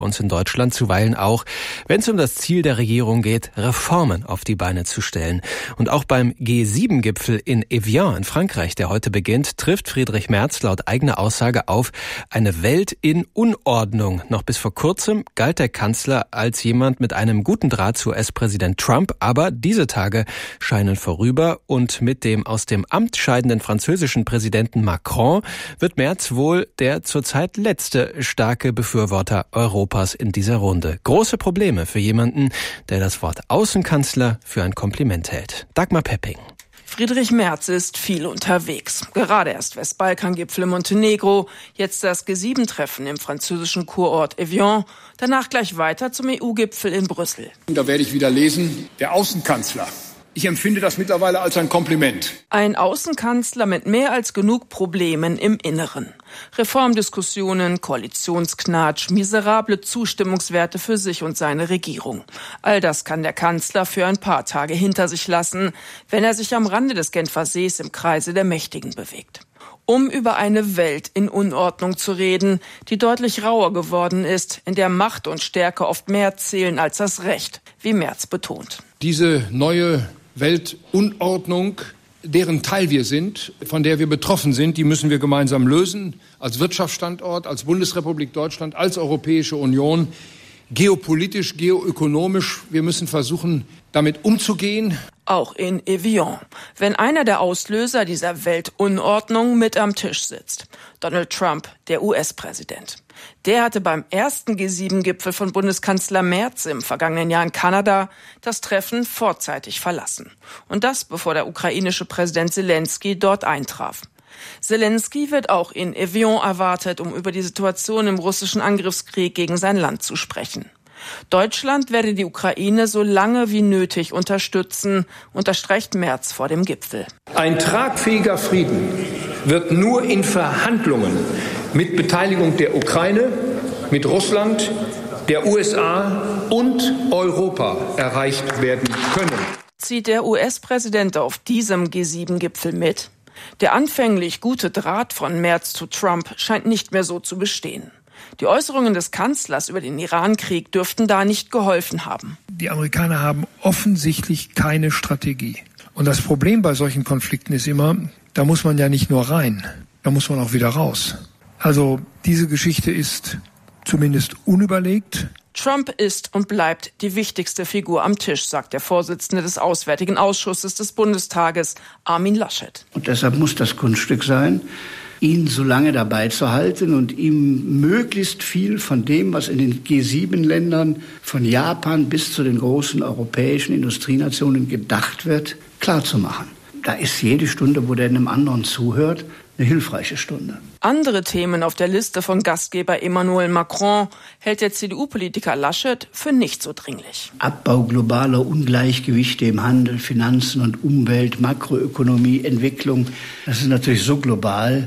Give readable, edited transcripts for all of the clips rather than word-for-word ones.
uns in Deutschland zuweilen auch, wenn es um das Ziel der Regierung geht, Reformen auf die Beine zu stellen. Und auch beim G7-Gipfel in Evian in Frankreich, der heute beginnt, trifft Friedrich Merz laut eigener Aussage auf eine Welt in Unordnung. Noch bis vor kurzem galt der Kanzler als jemand mit einem guten Draht zu US-Präsident Trump, aber diese Tage scheinen vorüber und mit dem aus dem Amt scheidenden französischen Präsidenten Macron wird Merz wohl der zurzeit letzte starke Befürworter Europas in dieser Runde. Große Probleme für jemanden, der das Wort Außenkanzler für ein Kompliment hält. Dagmar Pepping. Friedrich Merz ist viel unterwegs. Gerade erst Westbalkan-Gipfel in Montenegro, jetzt das G7-Treffen im französischen Kurort Evian, danach gleich weiter zum EU-Gipfel in Brüssel. Da werde ich wieder lesen, der Außenkanzler. Ich empfinde das mittlerweile als ein Kompliment. Ein Außenkanzler mit mehr als genug Problemen im Inneren. Reformdiskussionen, Koalitionsknatsch, miserable Zustimmungswerte für sich und seine Regierung. All das kann der Kanzler für ein paar Tage hinter sich lassen, wenn er sich am Rande des Genfer Sees im Kreise der Mächtigen bewegt. Um über eine Welt in Unordnung zu reden, die deutlich rauer geworden ist, in der Macht und Stärke oft mehr zählen als das Recht, wie Merz betont. Diese neue Weltunordnung, deren Teil wir sind, von der wir betroffen sind, die müssen wir gemeinsam lösen, als Wirtschaftsstandort, als Bundesrepublik Deutschland, als Europäische Union, geopolitisch, geoökonomisch. Wir müssen versuchen, damit umzugehen. Auch in Evian, wenn einer der Auslöser dieser Weltunordnung mit am Tisch sitzt. Donald Trump, der US-Präsident. Der hatte beim ersten G7-Gipfel von Bundeskanzler Merz im vergangenen Jahr in Kanada das Treffen vorzeitig verlassen. Und das, bevor der ukrainische Präsident Zelensky dort eintraf. Zelensky wird auch in Evian erwartet, um über die Situation im russischen Angriffskrieg gegen sein Land zu sprechen. Deutschland werde die Ukraine so lange wie nötig unterstützen, unterstreicht Merz vor dem Gipfel. Ein tragfähiger Frieden wird nur in Verhandlungen mit Beteiligung der Ukraine, mit Russland, der USA und Europa erreicht werden können. Zieht der US-Präsident auf diesem G7-Gipfel mit? Der anfänglich gute Draht von Merz zu Trump scheint nicht mehr so zu bestehen. Die Äußerungen des Kanzlers über den Iran-Krieg dürften da nicht geholfen haben. Die Amerikaner haben offensichtlich keine Strategie. Und das Problem bei solchen Konflikten ist immer, da muss man ja nicht nur rein, da muss man auch wieder raus. Also diese Geschichte ist zumindest unüberlegt. Trump ist und bleibt die wichtigste Figur am Tisch, sagt der Vorsitzende des Auswärtigen Ausschusses des Bundestages, Armin Laschet. Und deshalb muss das Kunststück sein, ihn so lange dabei zu halten und ihm möglichst viel von dem, was in den G7-Ländern von Japan bis zu den großen europäischen Industrienationen gedacht wird, klarzumachen. Da ist jede Stunde, wo der einem anderen zuhört, eine hilfreiche Stunde. Andere Themen auf der Liste von Gastgeber Emmanuel Macron hält der CDU-Politiker Laschet für nicht so dringlich. Abbau globaler Ungleichgewichte im Handel, Finanzen und Umwelt, Makroökonomie, Entwicklung, das ist natürlich so global,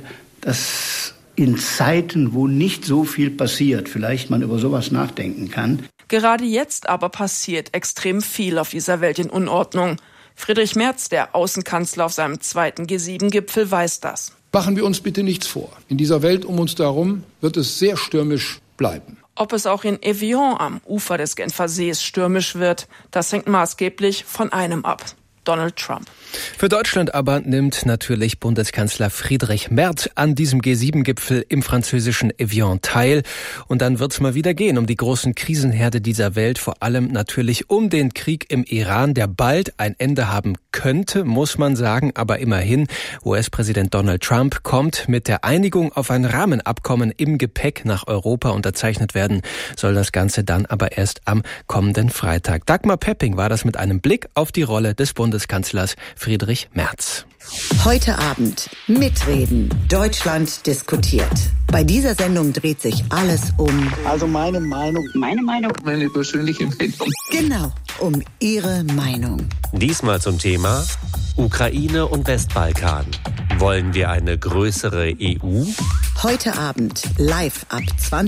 dass in Zeiten, wo nicht so viel passiert, vielleicht man über sowas nachdenken kann. Gerade jetzt aber passiert extrem viel auf dieser Welt in Unordnung. Friedrich Merz, der Außenkanzler auf seinem zweiten G7-Gipfel, weiß das. Machen wir uns bitte nichts vor. In dieser Welt um uns herum wird es sehr stürmisch bleiben. Ob es auch in Evian am Ufer des Genfer Sees stürmisch wird, das hängt maßgeblich von einem ab: Donald Trump. Für Deutschland aber nimmt natürlich Bundeskanzler Friedrich Merz an diesem G7-Gipfel im französischen Evian teil. Und dann wird's mal wieder gehen um die großen Krisenherde dieser Welt, vor allem natürlich um den Krieg im Iran, der bald ein Ende haben könnte, muss man sagen. Aber immerhin, US-Präsident Donald Trump kommt mit der Einigung auf ein Rahmenabkommen im Gepäck nach Europa. Unterzeichnet werden soll das Ganze dann aber erst am kommenden Freitag. Dagmar Pepping war das mit einem Blick auf die Rolle des Bundeskanzlers Friedrich Merz. Heute Abend mitreden. Deutschland diskutiert. Bei dieser Sendung dreht sich alles um... Also meine Meinung. Meine persönliche Meinung. Genau, um Ihre Meinung. Diesmal zum Thema Ukraine und Westbalkan. Wollen wir eine größere EU? Heute Abend live ab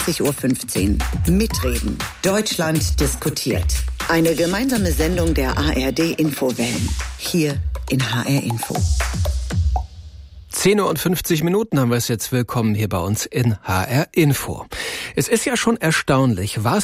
20.15 Uhr. Mitreden. Deutschland diskutiert. Eine gemeinsame Sendung der ARD-Infowellen. Hier in HR Info. 10:50 Uhr haben wir es jetzt. Willkommen hier bei uns in HR Info. Es ist ja schon erstaunlich, was